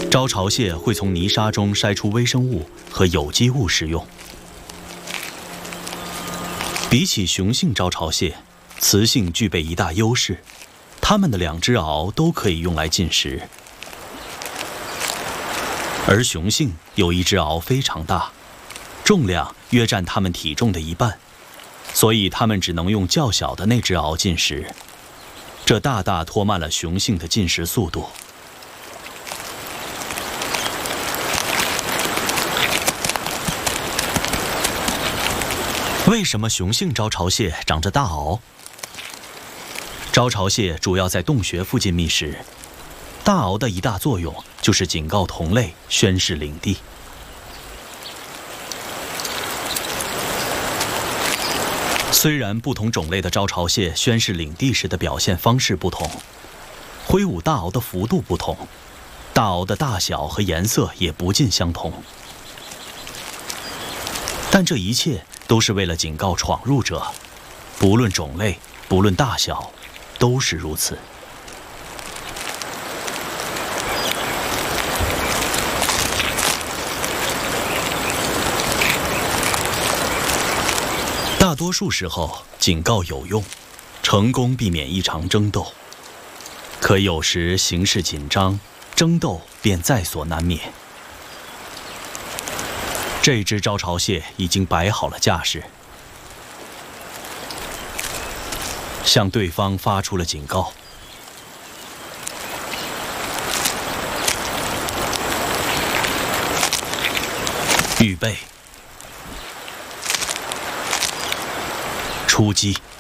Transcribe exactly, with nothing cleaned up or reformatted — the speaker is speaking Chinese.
招潮蟹会从泥沙中筛出微生物和有机物食用。比起雄性招潮蟹，雌性具备一大优势，它们的两只螯都可以用来进食。而雄性有一只螯非常大，重量约占它们体重的一半，所以它们只能用较小的那只螯进食，这大大拖慢了雄性的进食速度。为什么雄性招潮蟹长着大螯？招潮蟹主要在洞穴附近觅食，大螯的一大作用就是警告同类，宣示领地。虽然不同种类的招潮蟹宣示领地时的表现方式不同，挥舞大螯的幅度不同，大螯的大小和颜色也不尽相同，但这一切都是为了警告闯入者，不论种类，不论大小，都是如此。大多数时候，警告有用，成功避免一场争斗。可有时形势紧张，争斗便在所难免。这只招潮蟹已经摆好了架势，向对方发出了警告。预备，出击！